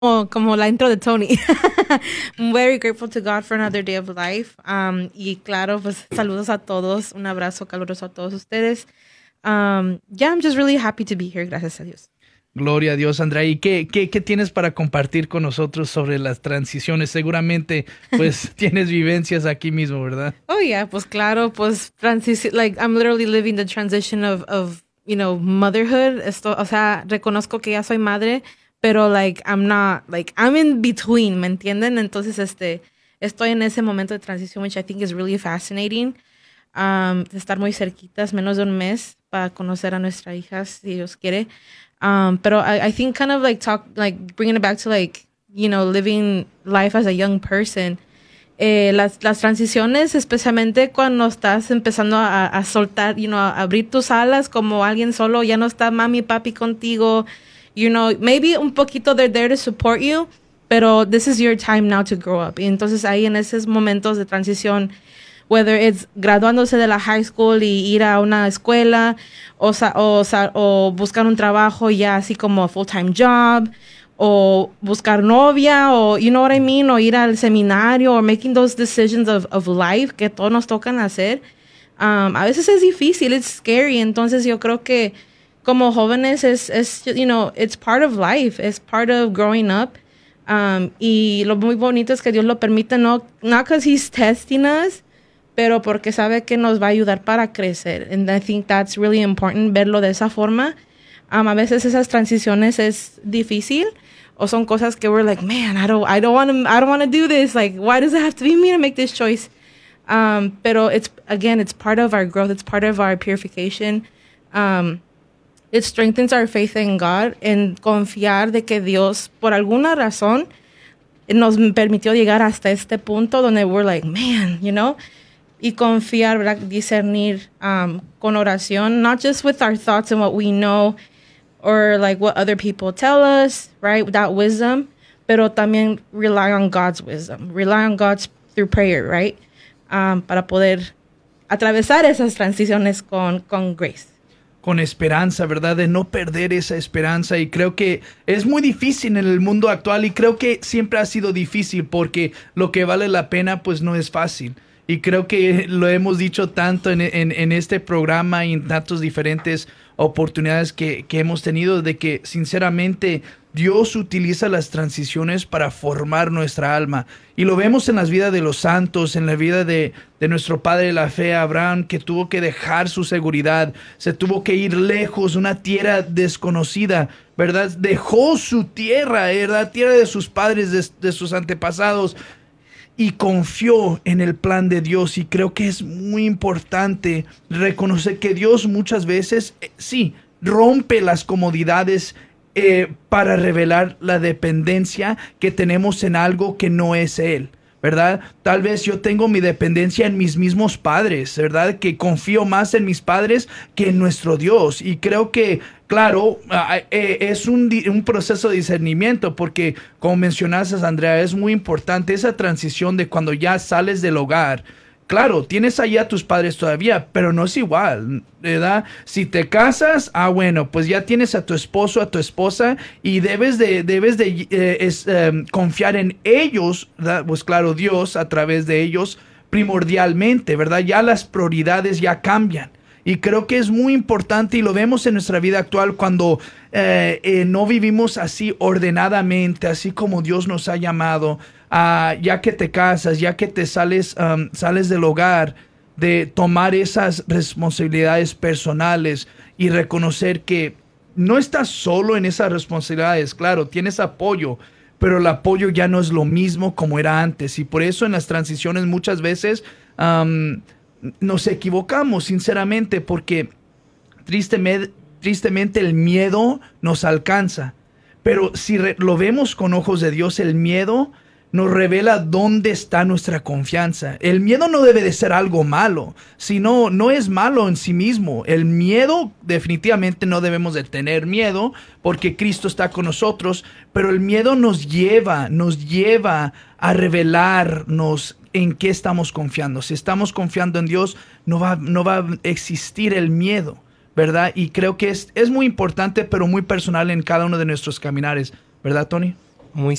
como la intro de Tony. I'm very grateful to God for another day of life. Y claro, pues saludos a todos. Un abrazo caluroso a todos ustedes. Yeah, I'm just really happy to be here. Gracias a Dios. Gloria a Dios, Andrea. ¿Y qué tienes para compartir con nosotros sobre las transiciones? Seguramente, pues, tienes vivencias aquí mismo, ¿verdad? Oh, yeah, pues claro, pues, like, I'm literally living the transition of motherhood. Esto, o sea, reconozco que ya soy madre, pero, like, I'm not, like, I'm in between, ¿me entienden? Entonces, estoy en ese momento de transición, which I think is really fascinating. De estar muy cerquitas, menos de un mes, para conocer a nuestra hija, si Dios quiere. Pero I think kind of like bringing it back to like, living life as a young person. Las transiciones, especialmente cuando estás empezando a soltar, a abrir tus alas como alguien solo, ya no está mami y papi contigo, maybe un poquito they're there to support you, pero this is your time now to grow up. Y entonces ahí en esos momentos de transición, whether it's graduándose de la high school y ir a una escuela o buscar un trabajo ya así como a full-time job o buscar novia o, you know what I mean, o ir al seminario o making those decisions of life que todos nos tocan hacer. A veces es difícil, it's scary. Entonces yo creo que como jóvenes es it's part of life, it's part of growing up. Y lo muy bonito es que Dios lo permite, not because He's testing us, pero porque sabe que nos va a ayudar para crecer. And I think that's really important, verlo de esa forma. A veces esas transiciones es difícil, o son cosas que we're like, man, I don't want to do this. Like, why does it have to be me to make this choice? Pero it's part of our growth. It's part of our purification. It strengthens our faith in God, en confiar de que Dios, por alguna razón, nos permitió llegar hasta este punto donde we're like, man, y confiar, ¿verdad? Discernir con oración, not just with our thoughts and what we know or like what other people tell us, right? Without wisdom, pero también rely on God's wisdom, rely on God's through prayer, right? Para poder atravesar esas transiciones con grace. Con esperanza, ¿verdad? De no perder esa esperanza. Y creo que es muy difícil en el mundo actual, y creo que siempre ha sido difícil porque lo que vale la pena pues no es fácil. Y creo que lo hemos dicho tanto en este programa y en tantas diferentes oportunidades que hemos tenido, de que sinceramente Dios utiliza las transiciones para formar nuestra alma. Y lo vemos en las vidas de los santos, en la vida de nuestro padre de la fe, Abraham, que tuvo que dejar su seguridad, se tuvo que ir lejos, una tierra desconocida, ¿verdad? Dejó su tierra, la tierra de sus padres, de sus antepasados, y confió en el plan de Dios. Y creo que es muy importante reconocer que Dios muchas veces, sí, rompe las comodidades para revelar la dependencia que tenemos en algo que no es Él, ¿verdad? Tal vez yo tengo mi dependencia en mis mismos padres, ¿verdad? Que confío más en mis padres que en nuestro Dios. Y creo que, claro, es un proceso de discernimiento, porque, como mencionaste, Andrea, es muy importante esa transición de cuando ya sales del hogar. Claro, tienes ahí a tus padres todavía, pero no es igual, ¿verdad? Si te casas, bueno, pues ya tienes a tu esposo, a tu esposa, y debes de confiar en ellos, ¿verdad? Pues claro, Dios a través de ellos primordialmente, ¿verdad? Ya las prioridades ya cambian. Y creo que es muy importante, y lo vemos en nuestra vida actual, cuando no vivimos así ordenadamente, así como Dios nos ha llamado. Ya que te casas, ya que te sales del hogar, de tomar esas responsabilidades personales y reconocer que no estás solo en esas responsabilidades. Claro, tienes apoyo, pero el apoyo ya no es lo mismo como era antes. Y por eso en las transiciones muchas veces nos equivocamos, sinceramente, porque tristemente el miedo nos alcanza. Pero si lo vemos con ojos de Dios, el miedo nos revela dónde está nuestra confianza. El miedo no debe de ser algo malo, sino no es malo en sí mismo. El miedo, definitivamente no debemos de tener miedo, porque Cristo está con nosotros, pero el miedo nos lleva a revelarnos en qué estamos confiando. Si estamos confiando en Dios, no va a existir el miedo, ¿verdad? Y creo que es muy importante, pero muy personal en cada uno de nuestros caminares, ¿verdad, Tony? muy